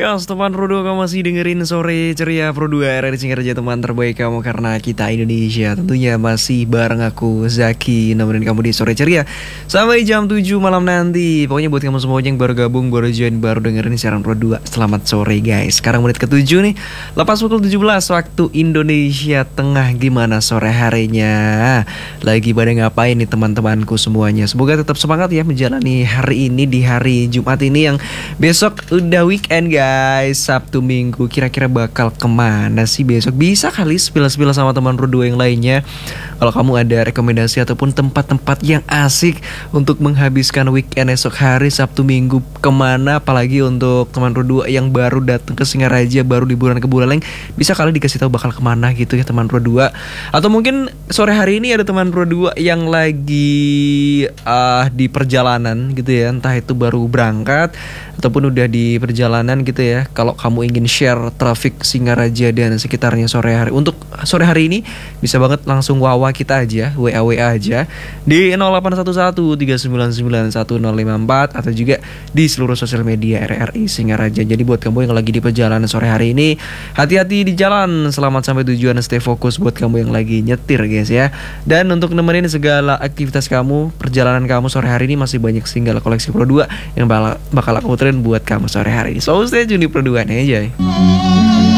Yes, teman Pro 2, kamu masih dengerin Sore Ceria Pro 2 RRI Singaraja, teman terbaik kamu karena kita Indonesia. Tentunya masih bareng aku, Zaki, nemenin kamu di Sore Ceria sampai jam 7 malam nanti. Pokoknya buat kamu semua yang baru gabung, baru join, baru dengerin siaran Pro 2, selamat sore guys. Sekarang menit ke-7 nih, lepas pukul 17 waktu Indonesia Tengah. Gimana sore harinya? Lagi pada ngapain nih teman-temanku semuanya? Semoga tetap semangat ya menjalani hari ini di hari Jumat ini yang besok udah weekend guys. Sabtu Minggu kira-kira bakal kemana sih besok? Bisa kali spill-spill sama teman Pro 2 yang lainnya. Kalau kamu ada rekomendasi ataupun tempat-tempat yang asik untuk menghabiskan weekend esok hari Sabtu Minggu kemana, apalagi untuk teman Pro 2 yang baru datang ke Singaraja, baru liburan ke Buleleng, bisa kali dikasih tahu bakal kemana gitu ya teman Pro 2. Atau mungkin sore hari ini ada teman Pro 2 yang lagi di perjalanan gitu ya, entah itu baru berangkat ataupun udah di perjalanan gitu ya. Kalau kamu ingin share trafik Singaraja dan sekitarnya sore hari, untuk sore hari ini bisa banget langsung wawa kita aja, WA aja di 0811 399 1054 atau juga di seluruh sosial media RRI Singaraja. Jadi buat kamu yang lagi di perjalanan sore hari ini, hati-hati di jalan, selamat sampai tujuan, stay fokus buat kamu yang lagi nyetir guys ya. Dan untuk nemenin segala aktivitas kamu, perjalanan kamu sore hari ini, masih banyak single koleksi Pro 2 yang bakal aku puterin buat kamu sore hari ini. So stay tune di Pro 2 nih aja.